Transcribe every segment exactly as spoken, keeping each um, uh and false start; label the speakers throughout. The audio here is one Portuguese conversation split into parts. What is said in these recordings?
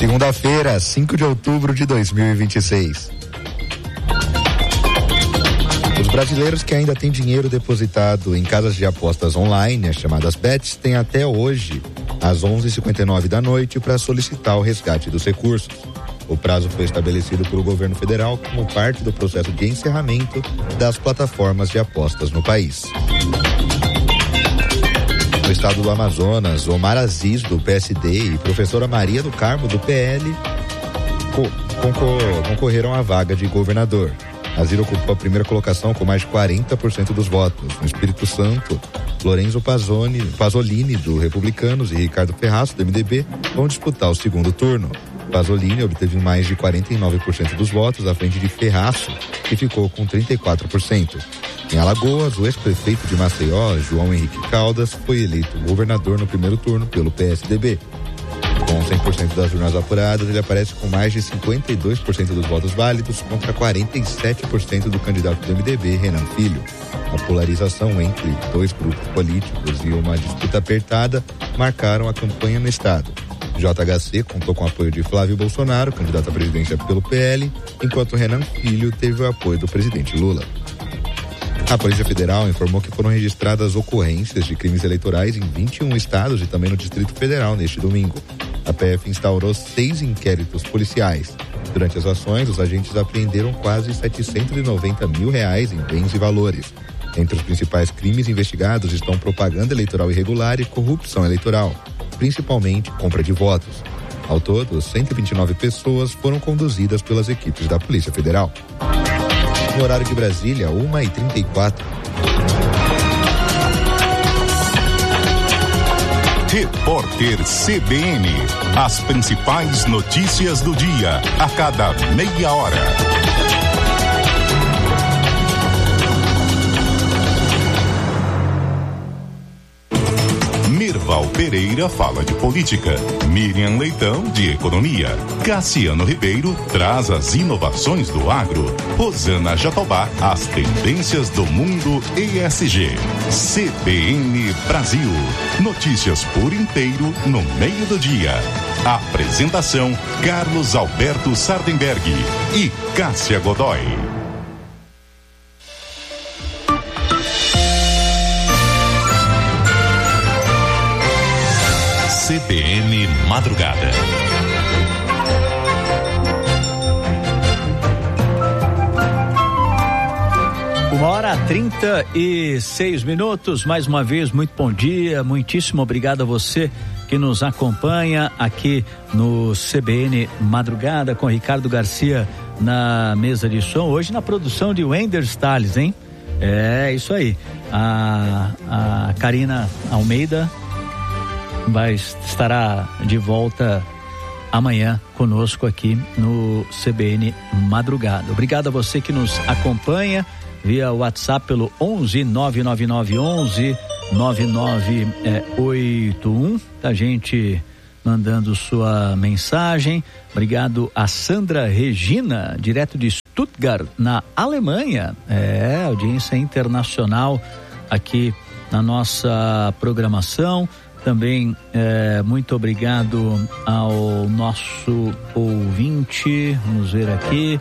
Speaker 1: Segunda-feira, cinco de outubro de dois mil e vinte e seis. Os brasileiros que ainda têm dinheiro depositado em casas de apostas online, as chamadas bets, têm até hoje, às onze e cinquenta e nove da noite, para solicitar o resgate dos recursos. O prazo foi estabelecido pelo governo federal como parte do processo de encerramento das plataformas de apostas no país. No estado do Amazonas, Omar Aziz, do P S D, e professora Maria do Carmo, do P L, concor- concorreram à vaga de governador. Aziz ocupou a primeira colocação com mais de quarenta por cento dos votos. No Espírito Santo, Lorenzo Pazzoni, Pazzolini, do Republicanos, e Ricardo Ferraz, do M D B, vão disputar o segundo turno. Pazzolini obteve mais de quarenta e nove por cento dos votos, à frente de Ferraço, que ficou com trinta e quatro por cento. Em Alagoas, o ex-prefeito de Maceió, João Henrique Caldas, foi eleito governador no primeiro turno pelo P S D B. Com cem por cento das urnas apuradas, ele aparece com mais de cinquenta e dois por cento dos votos válidos contra quarenta e sete por cento do candidato do M D B, Renan Filho. A polarização entre dois grupos políticos e uma disputa apertada marcaram a campanha no estado. J H C contou com o apoio de Flávio Bolsonaro, candidato à presidência pelo P L, enquanto Renan Filho teve o apoio do presidente Lula. A Polícia Federal informou que foram registradas ocorrências de crimes eleitorais em vinte e um estados e também no Distrito Federal neste domingo. A P F instaurou seis inquéritos policiais. Durante as ações, os agentes apreenderam quase setecentos e noventa mil reais em bens e valores. Entre os principais crimes investigados estão propaganda eleitoral irregular e corrupção eleitoral, principalmente compra de votos. Ao todo, cento e vinte e nove pessoas foram conduzidas pelas equipes da Polícia Federal. No horário de Brasília, uma e trinta e quatro.
Speaker 2: Repórter C B N. As principais notícias do dia, a cada meia hora. Mirval Pereira fala de política, Miriam Leitão de economia, Cassiano Ribeiro traz as inovações do agro, Rosana Jatobá as tendências do mundo E S G. C B N Brasil, notícias por inteiro no meio do dia. Apresentação Carlos Alberto Sardenberg e Cássia Godoy. C B N Madrugada.
Speaker 3: Uma hora trinta e seis minutos. Mais uma vez, muito bom dia. Muitíssimo obrigado a você que nos acompanha aqui no C B N Madrugada com Ricardo Garcia na mesa de som. Hoje na produção de Wender Salles, hein? É isso aí. A, a Karina Almeida vai estará de volta amanhã conosco aqui no C B N Madrugada. Obrigado a você que nos acompanha via WhatsApp pelo onze nove nove nove onze nove nove oito um. A gente mandando sua mensagem. Obrigado a Sandra Regina, direto de Stuttgart, na Alemanha. É, audiência internacional aqui na nossa programação. Também é, muito obrigado ao nosso ouvinte, vamos ver aqui,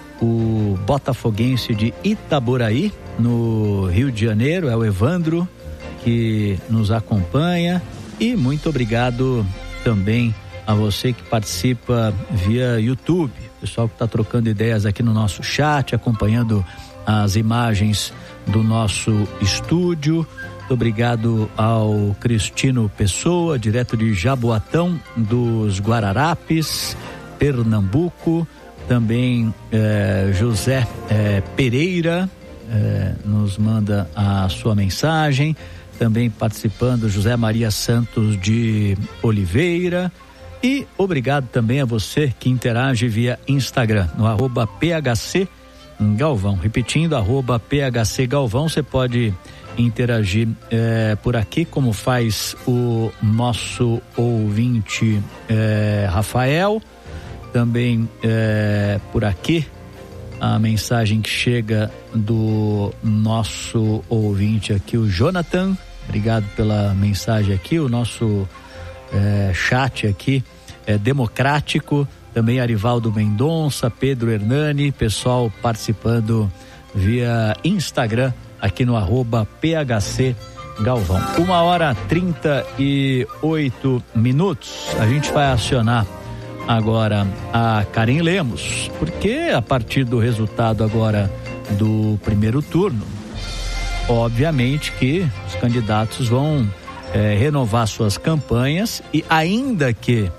Speaker 3: o botafoguense de Itaboraí, no Rio de Janeiro, é o Evandro, que nos acompanha. E muito obrigado também a você que participa via YouTube, pessoal que está trocando ideias aqui no nosso chat, acompanhando as imagens do nosso estúdio. Obrigado ao Cristino Pessoa, direto de Jaboatão dos Guararapes, Pernambuco. Também eh, José eh, Pereira eh, nos manda a sua mensagem. Também participando José Maria Santos de Oliveira. E obrigado também a você que interage via Instagram, no arroba P H C Galvão. Repetindo, arroba P H C Galvão, você pode interagir eh, por aqui, como faz o nosso ouvinte eh, Rafael. Também eh, por aqui a mensagem que chega do nosso ouvinte aqui, o Jonathan. Obrigado pela mensagem aqui. O nosso eh, chat aqui é, democrático, também Arivaldo Mendonça, Pedro Hernani, pessoal participando via Instagram, aqui no arroba P H C Galvão. Uma hora trinta e oito minutos. A gente vai acionar agora a Karen Lemos, porque a partir do resultado agora do primeiro turno, obviamente que os candidatos vão é, renovar suas campanhas, e ainda que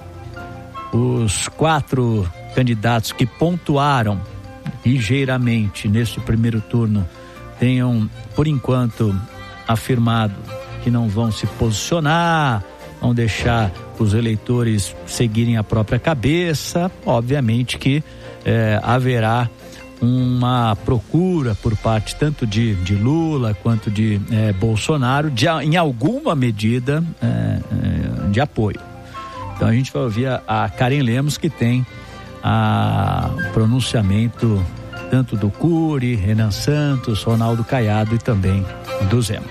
Speaker 3: os quatro candidatos que pontuaram ligeiramente neste primeiro turno tenham, por enquanto, afirmado que não vão se posicionar, vão deixar os eleitores seguirem a própria cabeça, obviamente que eh, haverá uma procura por parte tanto de, de Lula quanto de eh, Bolsonaro, de, em alguma medida eh, de apoio. Então a gente vai ouvir a, a Karen Lemos, que tem a pronunciamento tanto do Cury, Renan Santos, Ronaldo Caiado e também do Zema.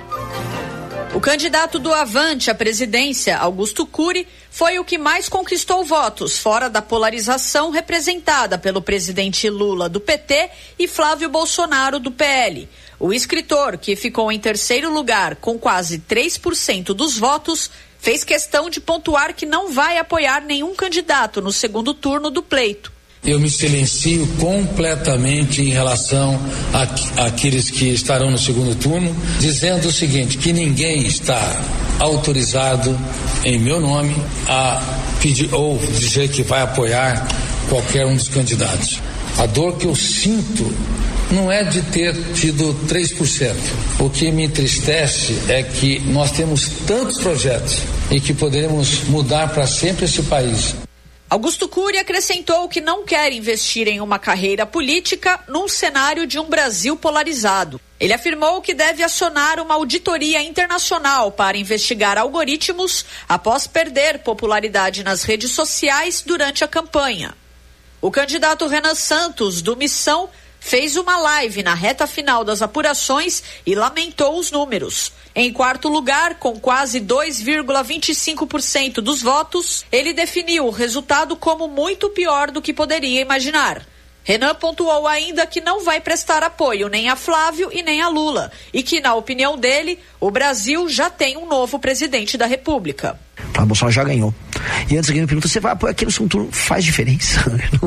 Speaker 4: O candidato do Avante à presidência, Augusto Cury, foi o que mais conquistou votos fora da polarização representada pelo presidente Lula do P T e Flávio Bolsonaro do P L. O escritor, que ficou em terceiro lugar com quase três por cento dos votos, fez questão de pontuar que não vai apoiar nenhum candidato no segundo turno do pleito.
Speaker 5: Eu me silencio completamente em relação a, àqueles que estarão no segundo turno, dizendo o seguinte, que ninguém está autorizado em meu nome a pedir ou dizer que vai apoiar qualquer um dos candidatos. A dor que eu sinto não é de ter tido três por cento. O que me entristece é que nós temos tantos projetos e que poderemos mudar para sempre esse país.
Speaker 4: Augusto Cury acrescentou que não quer investir em uma carreira política num cenário de um Brasil polarizado. Ele afirmou que deve acionar uma auditoria internacional para investigar algoritmos após perder popularidade nas redes sociais durante a campanha. O candidato Renan Santos, do Missão, fez uma live na reta final das apurações e lamentou os números. Em quarto lugar, com quase dois vírgula vinte e cinco por cento dos votos, ele definiu o resultado como muito pior do que poderia imaginar. Renan pontuou ainda que não vai prestar apoio nem a Flávio e nem a Lula, e que, na opinião dele, o Brasil já tem um novo presidente da República.
Speaker 6: O Bolsonaro já ganhou. E antes alguém me pergunta, você vai apoiar aquele segundo turno? Faz diferença.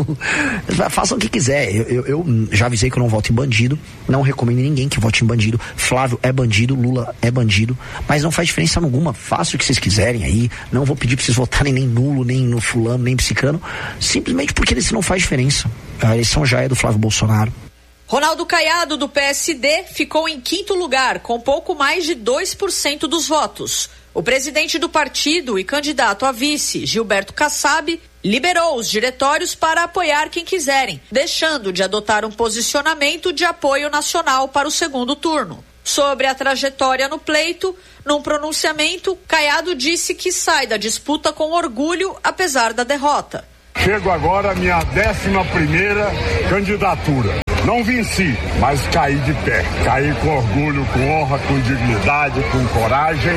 Speaker 6: Façam o que quiser. Eu, eu, eu já avisei que eu não voto em bandido. Não recomendo ninguém que vote em bandido. Flávio é bandido, Lula é bandido. Mas não faz diferença alguma. Façam o que vocês quiserem aí. Não vou pedir pra vocês votarem nem nulo, nem no fulano, nem psicano. Simplesmente porque eles não faz diferença. A eleição já é do Flávio Bolsonaro.
Speaker 4: Ronaldo Caiado, do P S D, ficou em quinto lugar, com pouco mais de dois por cento dos votos. O presidente do partido e candidato a vice, Gilberto Kassab, liberou os diretórios para apoiar quem quiserem, deixando de adotar um posicionamento de apoio nacional para o segundo turno. Sobre a trajetória no pleito, num pronunciamento, Caiado disse que sai da disputa com orgulho, apesar da derrota.
Speaker 7: Chego agora à minha décima primeira candidatura. Não venci, mas caí de pé. Caí com orgulho, com honra, com dignidade, com coragem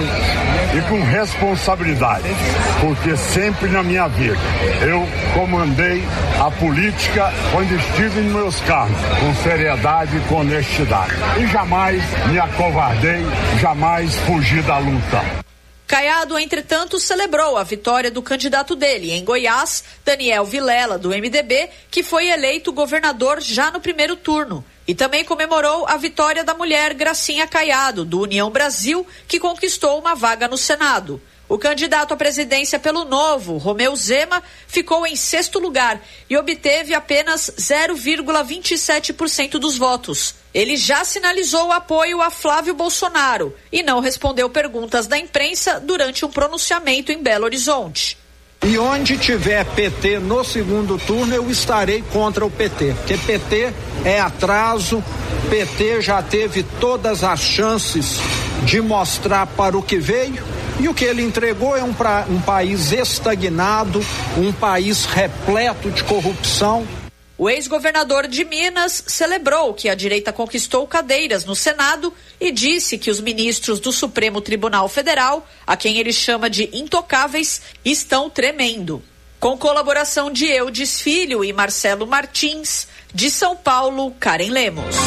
Speaker 7: e com responsabilidade. Porque sempre na minha vida eu comandei a política quando estive nos meus cargos, com seriedade e com honestidade. E jamais me acovardei, jamais fugi da luta.
Speaker 4: Caiado, entretanto, celebrou a vitória do candidato dele em Goiás, Daniel Vilela, do M D B, que foi eleito governador já no primeiro turno. E também comemorou a vitória da mulher Gracinha Caiado, do União Brasil, que conquistou uma vaga no Senado. O candidato à presidência pelo Novo, Romeu Zema, ficou em sexto lugar e obteve apenas zero vírgula vinte e sete por cento dos votos. Ele já sinalizou apoio a Flávio Bolsonaro e não respondeu perguntas da imprensa durante um pronunciamento em Belo Horizonte.
Speaker 8: E onde tiver P T no segundo turno, eu estarei contra o P T, porque P T é atraso, P T já teve todas as chances de mostrar para o que veio, e o que ele entregou é um, pra, um país estagnado, um país repleto de corrupção.
Speaker 4: O ex-governador de Minas celebrou que a direita conquistou cadeiras no Senado e disse que os ministros do Supremo Tribunal Federal, a quem ele chama de intocáveis, estão tremendo. Com colaboração de Eudes Filho e Marcelo Martins, de São Paulo, Karen Lemos.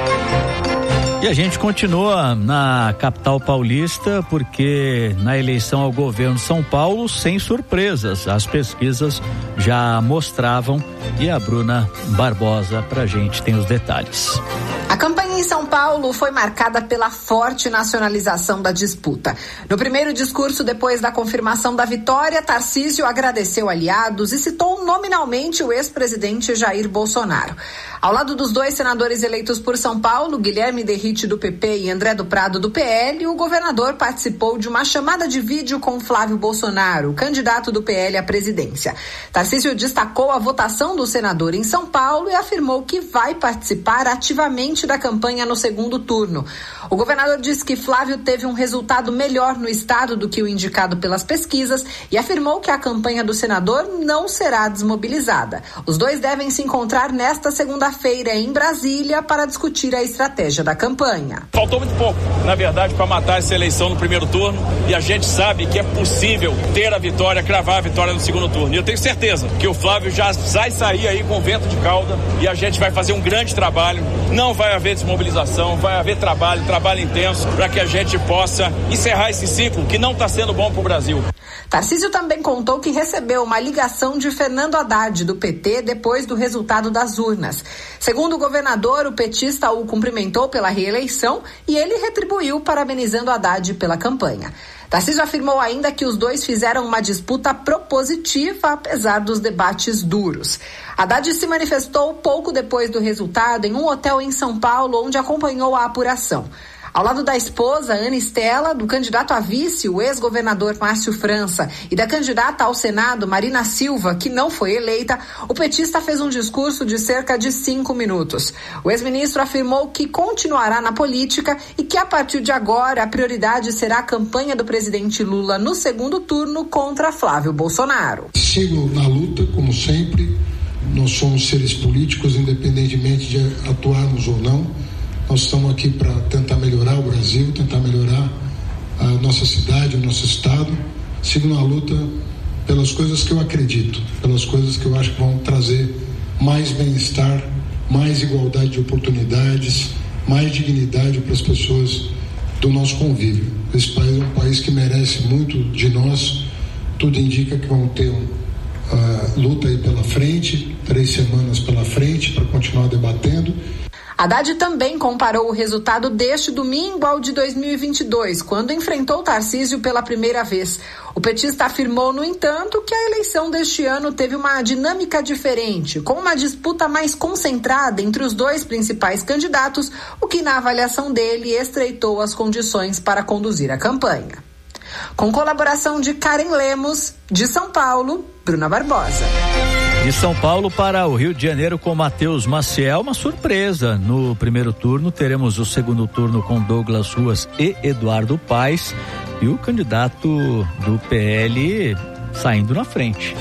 Speaker 3: E a gente continua na capital paulista, porque na eleição ao governo de São Paulo, sem surpresas, as pesquisas já mostravam, e a Bruna Barbosa pra gente tem os detalhes.
Speaker 9: A campanha em São Paulo foi marcada pela forte nacionalização da disputa. No primeiro discurso, depois da confirmação da vitória, Tarcísio agradeceu aliados e citou nominalmente o ex-presidente Jair Bolsonaro. Ao lado dos dois senadores eleitos por São Paulo, Guilherme Derrite do P P e André do Prado do P L, o governador participou de uma chamada de vídeo com Flávio Bolsonaro, candidato do P L à presidência. Tarcísio destacou a votação do senador em São Paulo e afirmou que vai participar ativamente da campanha no segundo turno. O governador disse que Flávio teve um resultado melhor no estado do que o indicado pelas pesquisas e afirmou que a campanha do senador não será desmobilizada. Os dois devem se encontrar nesta segunda-feira em Brasília para discutir a estratégia da campanha.
Speaker 10: Faltou muito pouco, na verdade, para matar essa eleição no primeiro turno, e a gente sabe que é possível ter a vitória, cravar a vitória no segundo turno. E eu tenho certeza que o Flávio já vai sair aí com vento de cauda e a gente vai fazer um grande trabalho. Não vai haver desmobilização, vai haver trabalho, trabalho intenso, para que a gente possa encerrar esse ciclo que não está sendo bom para o Brasil.
Speaker 9: Tarcísio também contou que recebeu uma ligação de Fernando Haddad, do P T, depois do resultado das urnas. Segundo o governador, o petista o cumprimentou pela reeleição e ele retribuiu parabenizando Haddad pela campanha. Tarcísio afirmou ainda que os dois fizeram uma disputa propositiva, apesar dos debates duros. Haddad se manifestou pouco depois do resultado em um hotel em São Paulo, onde acompanhou a apuração. Ao lado da esposa, Ana Estela, do candidato a vice, o ex-governador Márcio França, e da candidata ao Senado, Marina Silva, que não foi eleita, o petista fez um discurso de cerca de cinco minutos. O ex-ministro afirmou que continuará na política e que, a partir de agora, a prioridade será a campanha do presidente Lula no segundo turno contra Flávio Bolsonaro.
Speaker 11: Sigo na luta, como sempre. Nós somos seres políticos, independentemente de atuarmos ou não. Nós estamos aqui para tentar melhorar o Brasil, tentar melhorar a nossa cidade, o nosso estado. Sigo na luta pelas coisas que eu acredito, pelas coisas que eu acho que vão trazer mais bem-estar, mais igualdade de oportunidades, mais dignidade para as pessoas do nosso convívio. Esse país é um país que merece muito de nós. Tudo indica que vão ter uh, luta aí pela frente, três semanas pela frente para continuar debatendo.
Speaker 9: Haddad também comparou o resultado deste domingo ao de dois mil e vinte e dois, quando enfrentou Tarcísio pela primeira vez. O petista afirmou, no entanto, que a eleição deste ano teve uma dinâmica diferente, com uma disputa mais concentrada entre os dois principais candidatos, o que, na avaliação dele, estreitou as condições para conduzir a campanha. Com colaboração de Karen Lemos, de São Paulo, Bruna Barbosa.
Speaker 3: De São Paulo para o Rio de Janeiro com Matheus Maciel, uma surpresa. No primeiro turno teremos o segundo turno com Douglas Ruas e Eduardo Paes e o candidato do P L saindo na frente.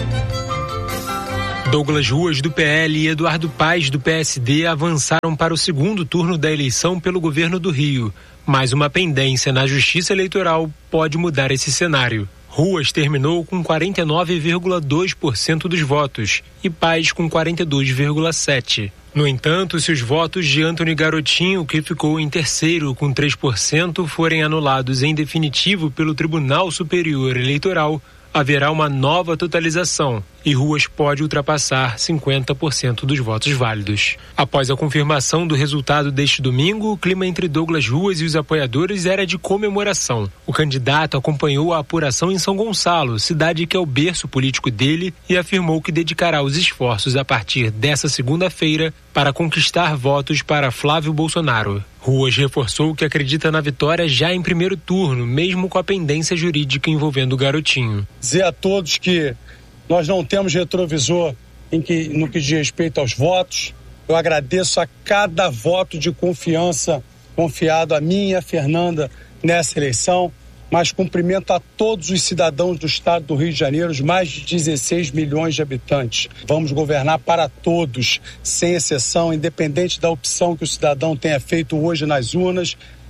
Speaker 12: Douglas Ruas do P L e Eduardo Paes do P S D avançaram para o segundo turno da eleição pelo governo do Rio, mas uma pendência na Justiça Eleitoral pode mudar esse cenário. Ruas terminou com quarenta e nove vírgula dois por cento dos votos e Paes com quarenta e dois vírgula sete por cento. No entanto, se os votos de Antony Garotinho, que ficou em terceiro com três por cento, forem anulados em definitivo pelo Tribunal Superior Eleitoral, haverá uma nova totalização e Ruas pode ultrapassar cinquenta por cento dos votos válidos. Após a confirmação do resultado deste domingo, o clima entre Douglas Ruas e os apoiadores era de comemoração. O candidato acompanhou a apuração em São Gonçalo, cidade que é o berço político dele, e afirmou que dedicará os esforços a partir dessa segunda-feira para conquistar votos para Flávio Bolsonaro. Ruas reforçou que acredita na vitória já em primeiro turno, mesmo com a pendência jurídica envolvendo o Garotinho.
Speaker 13: Dizer a todos que nós não temos retrovisor em que, no que diz respeito aos votos. Eu agradeço a cada voto de confiança confiado a mim e a Fernanda nessa eleição, mas cumprimento a todos os cidadãos do estado do Rio de Janeiro, os mais de dezesseis milhões de habitantes. Vamos governar para todos, sem exceção, independente da opção que o cidadão tenha feito hoje nas urnas.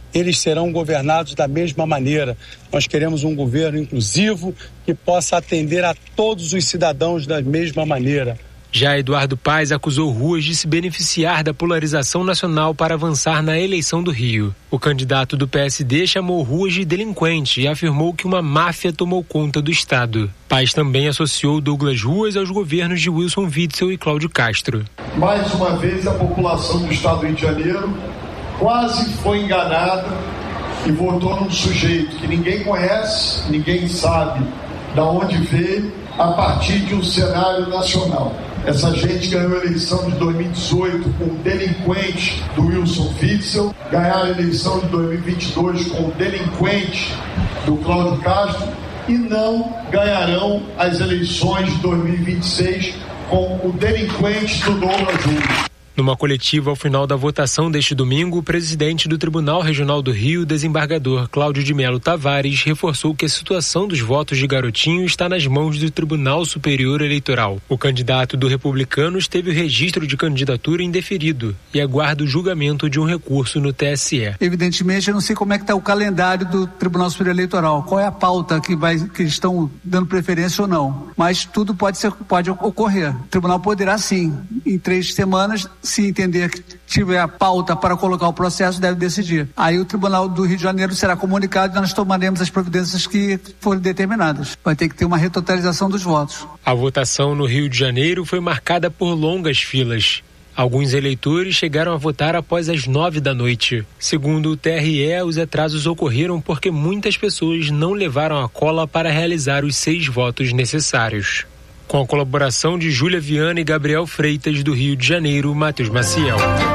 Speaker 13: eles serão governados da mesma maneira. Nós queremos um governo inclusivo que possa atender a todos os cidadãos da mesma maneira.
Speaker 12: Já Eduardo Paes acusou Ruas de se beneficiar da polarização nacional para avançar na eleição do Rio. O candidato do P S D chamou Ruas de delinquente e afirmou que uma máfia tomou conta do estado. Paes também associou Douglas Ruas aos governos de Wilson Witzel e Cláudio Castro.
Speaker 14: Mais uma vez a população do estado do Rio de Janeiro quase foi enganada e votou num sujeito que ninguém conhece, ninguém sabe de onde veio, a partir de um cenário nacional. Essa gente ganhou a eleição de dois mil e dezoito com o delinquente do Wilson Witzel, ganharam a eleição de dois mil e vinte e dois com o delinquente do Cláudio Castro e não ganharão as eleições de dois mil e vinte e seis com o delinquente do Douglas Ruas.
Speaker 12: Numa coletiva ao final da votação deste domingo, o presidente do Tribunal Regional do Rio, desembargador Cláudio de Melo Tavares, reforçou que a situação dos votos de Garotinho está nas mãos do Tribunal Superior Eleitoral. O candidato do Republicanos teve o registro de candidatura indeferido e aguarda o julgamento de um recurso no T S E.
Speaker 15: Evidentemente, eu não sei como é que está o calendário do Tribunal Superior Eleitoral, qual é a pauta que, vai, que estão dando preferência ou não, mas tudo pode, ser, pode ocorrer. O tribunal poderá sim, em três semanas, se entender que tiver a pauta para colocar o processo, deve decidir. Aí o Tribunal do Rio de Janeiro será comunicado e nós tomaremos as providências que forem determinadas. Vai ter que ter uma retotalização dos votos.
Speaker 12: A votação no Rio de Janeiro foi marcada por longas filas. Alguns eleitores chegaram a votar após as nove da noite. Segundo o T R E, os atrasos ocorreram porque muitas pessoas não levaram a cola para realizar os seis votos necessários. Com a colaboração de Júlia Viana e Gabriel Freitas, do Rio de Janeiro, Matheus Maciel.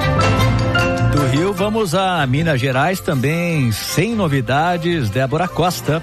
Speaker 3: Do Rio, vamos a Minas Gerais também, sem novidades, Débora Costa.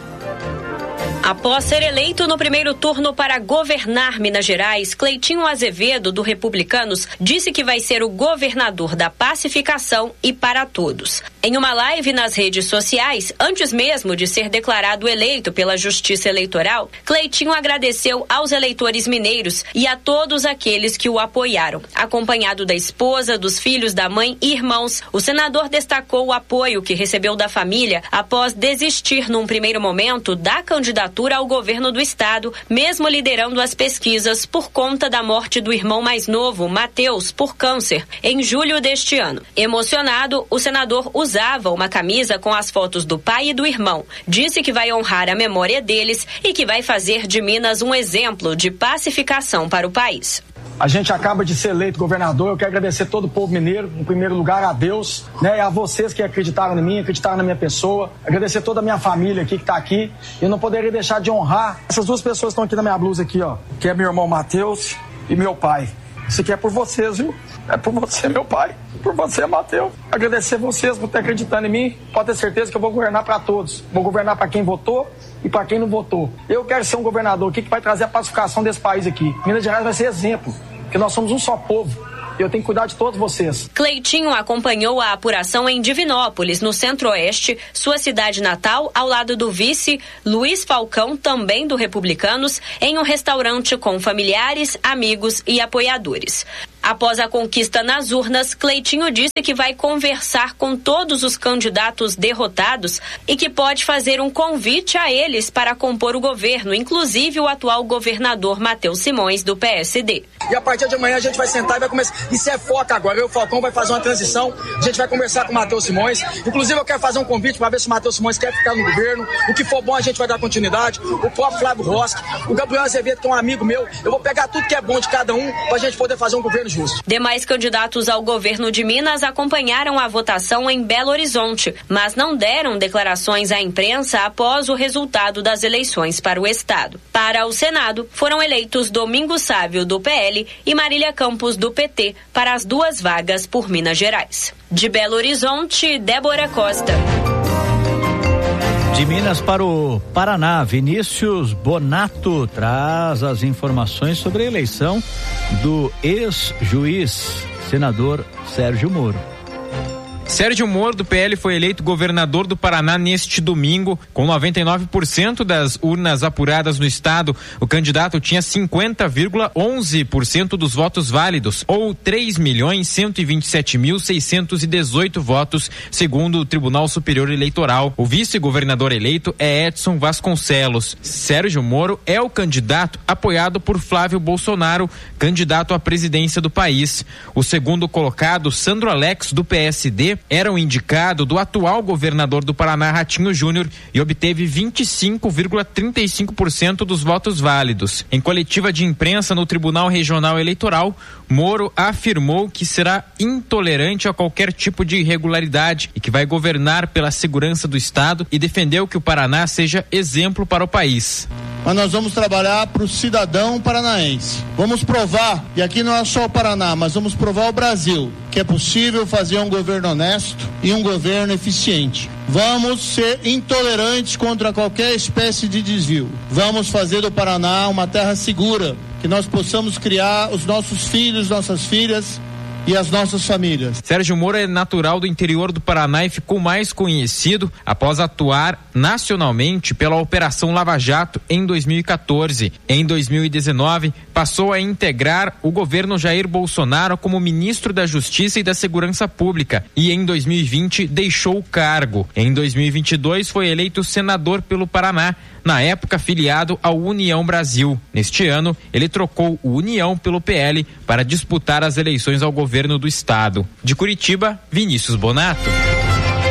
Speaker 16: Após ser eleito no primeiro turno para governar Minas Gerais, Cleitinho Azevedo, do Republicanos, disse que vai ser o governador da pacificação e para todos. Em uma live nas redes sociais, antes mesmo de ser declarado eleito pela Justiça Eleitoral, Cleitinho agradeceu aos eleitores mineiros e a todos aqueles que o apoiaram. Acompanhado da esposa, dos filhos, da mãe e irmãos, o senador destacou o apoio que recebeu da família após desistir num primeiro momento da candidatura ao governo do estado, mesmo liderando as pesquisas por conta da morte do irmão mais novo, Matheus, por câncer, em julho deste ano. Emocionado, o senador usava uma camisa com as fotos do pai e do irmão. Disse que vai honrar a memória deles e que vai fazer de Minas um exemplo de pacificação para o país.
Speaker 17: A gente acaba de ser eleito governador, eu quero agradecer todo o povo mineiro, em primeiro lugar a Deus, né, e a vocês que acreditaram em mim, acreditaram na minha pessoa, agradecer toda a minha família aqui que está aqui. Eu não poderia deixar de honrar essas duas pessoas que estão aqui na minha blusa aqui, ó, que é meu irmão Matheus e meu pai. Isso aqui é por vocês, viu? É por você, meu pai, por você, Matheus. Agradecer vocês por ter acreditado em mim. Pode ter certeza que eu vou governar para todos. Vou governar para quem votou e para quem não votou. Eu quero ser um governador aqui que vai trazer a pacificação desse país aqui. Minas Gerais vai ser exemplo, porque nós somos um só povo. Eu tenho que cuidar de todos vocês.
Speaker 16: Cleitinho acompanhou a apuração em Divinópolis, no Centro-Oeste, sua cidade natal, ao lado do vice Luiz Falcão, também do Republicanos, em um restaurante com familiares, amigos e apoiadores. Após a conquista nas urnas, Cleitinho disse que vai conversar com todos os candidatos derrotados e que pode fazer um convite a eles para compor o governo, inclusive o atual governador Matheus Simões, do P S D.
Speaker 17: E a partir de amanhã a gente vai sentar e vai começar. Isso é foca agora. Eu e o Falcão vai fazer uma transição. A gente vai conversar com o Matheus Simões. Inclusive eu quero fazer um convite para ver se o Matheus Simões quer ficar no governo. O que for bom a gente vai dar continuidade. O próprio Flávio Rosque, o Gabriel Azevedo, que é um amigo meu. Eu vou pegar tudo que é bom de cada um para a gente poder fazer um governo justo.
Speaker 16: Demais candidatos ao governo de Minas acompanharam a votação em Belo Horizonte, mas não deram declarações à imprensa após o resultado das eleições para o estado. Para o Senado, foram eleitos Domingos Sávio, do P L, e Marília Campos, do P T, para as duas vagas por Minas Gerais. De Belo Horizonte, Débora Costa.
Speaker 3: De Minas para o Paraná, Vinícius Bonato traz as informações sobre a eleição do ex-juiz, senador Sérgio Moro.
Speaker 18: Sérgio Moro, do P L, foi eleito governador do Paraná neste domingo. Com noventa e nove por cento das urnas apuradas no estado, o candidato tinha cinquenta vírgula onze por cento dos votos válidos, ou três milhões cento e vinte e sete mil seiscentos e dezoito votos, segundo o Tribunal Superior Eleitoral. O vice-governador eleito é Edson Vasconcelos. Sérgio Moro é o candidato apoiado por Flávio Bolsonaro, candidato à presidência do país. O segundo colocado, Sandro Alex, do P S D, era o indicado do atual governador do Paraná, Ratinho Júnior, e obteve vinte e cinco vírgula trinta e cinco por cento dos votos válidos. Em coletiva de imprensa no Tribunal Regional Eleitoral, Moro afirmou que será intolerante a qualquer tipo de irregularidade e que vai governar pela segurança do Estado, e defendeu que o Paraná seja exemplo para o país.
Speaker 19: Mas nós vamos trabalhar para o cidadão paranaense. Vamos provar, e aqui não é só o Paraná, mas vamos provar ao Brasil, que é possível fazer um governo honesto e um governo eficiente. Vamos ser intolerantes contra qualquer espécie de desvio. Vamos fazer do Paraná uma terra segura, que nós possamos criar os nossos filhos, nossas filhas e as nossas famílias.
Speaker 18: Sérgio Moro é natural do interior do Paraná e ficou mais conhecido após atuar nacionalmente pela Operação Lava Jato em dois mil e quatorze. Em dois mil e dezenove, passou a integrar o governo Jair Bolsonaro como ministro da Justiça e da Segurança Pública, e em dois mil e vinte deixou o cargo. Em dois mil e vinte e dois foi eleito senador pelo Paraná, na época filiado ao União Brasil. Neste ano, ele trocou o União pelo P L para disputar as eleições ao governo do estado. De Curitiba, Vinícius Bonato.